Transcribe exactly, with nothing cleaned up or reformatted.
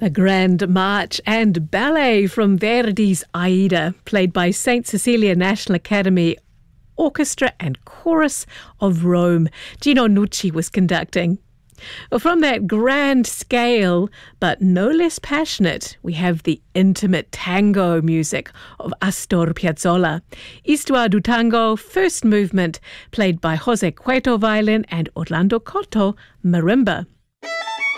A grand march and ballet from Verdi's Aida, played by Saint Cecilia National Academy Orchestra and Chorus of Rome. Gino Nucci was conducting. Well, from that grand scale, but no less passionate, we have the intimate tango music of Astor Piazzolla. Histoire du Tango, first movement, played by Jose Cueto violin and Orlando Cotto marimba.